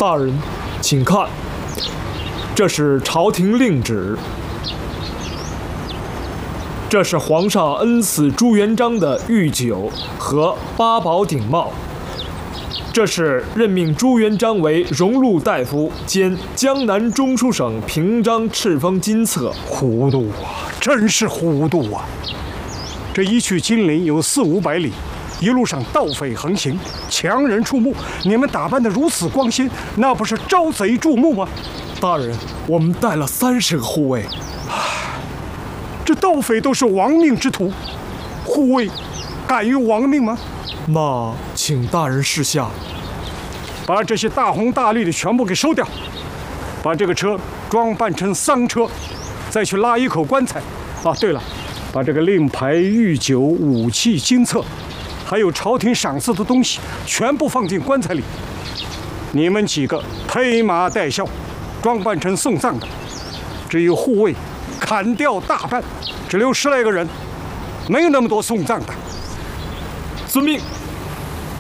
大人，请看，这是朝廷令旨。这是皇上恩赐朱元璋的御酒和八宝顶帽。这是任命朱元璋为荣禄大夫兼江南中书省平章敕封金册。 糊涂啊，真是糊涂啊！这一去金陵有400-500里，一路上盗匪横行，强人出没，你们打扮得如此光鲜，那不是招贼注目吗？ 大人，我们带了30个护卫。 这盗匪都是亡命之徒，护卫敢于亡命吗？ 那请大人示下， 把这些大红大绿的全部给收掉，把这个车装扮成丧车，再去拉一口棺材。啊，对了，把这个令牌、御酒、武器、金册，还有朝廷赏赐的东西，全部放进棺材里。你们几个披麻戴孝，装扮成送葬的。至于护卫，砍掉大半，只留10来个人，没有那么多送葬的。 遵命。